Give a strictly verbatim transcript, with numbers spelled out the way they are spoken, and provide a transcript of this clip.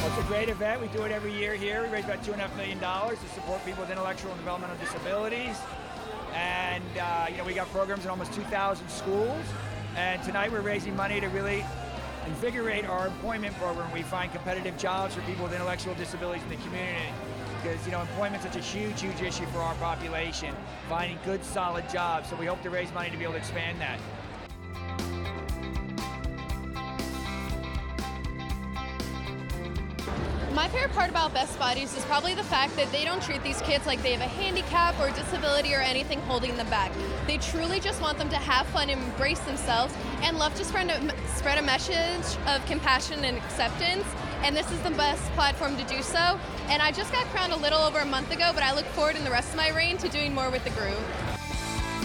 Well, it's a great event. We do it every year here. We raise about two and a half million dollars to support people with intellectual and developmental disabilities. And uh, you know, we got programs in almost two thousand schools. And tonight we're raising money to really invigorate our employment program. We find competitive jobs for people with intellectual disabilities in the community. Because you know, employment's such a huge, huge issue for our population. Finding good, solid jobs. So we hope to raise money to be able to expand that. My favorite part about Best Buddies is probably the fact that they don't treat these kids like they have a handicap or disability or anything holding them back. They truly just want them to have fun and embrace themselves and love to spread a, spread a message of compassion and acceptance. And this is the best platform to do so. And I just got crowned a little over a month ago, but I look forward in the rest of my reign to doing more with the group.